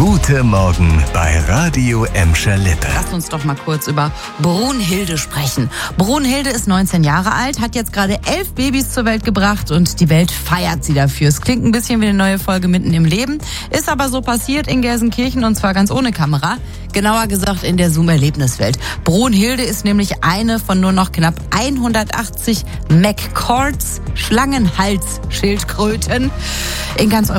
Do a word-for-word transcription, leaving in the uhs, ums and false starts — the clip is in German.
Guten Morgen bei Radio Emscher Lippe. Lass uns doch mal kurz über Brunhilde sprechen. Brunhilde ist neunzehn Jahre alt, hat jetzt gerade elf Babys zur Welt gebracht und die Welt feiert sie dafür. Es klingt ein bisschen wie eine neue Folge mitten im Leben, ist aber so passiert in Gelsenkirchen und zwar ganz ohne Kamera. Genauer gesagt in der Zoom-Erlebniswelt. Brunhilde ist nämlich eine von nur noch knapp hundertachtzig McCords Schlangenhals-Schildkröten in ganz Europa.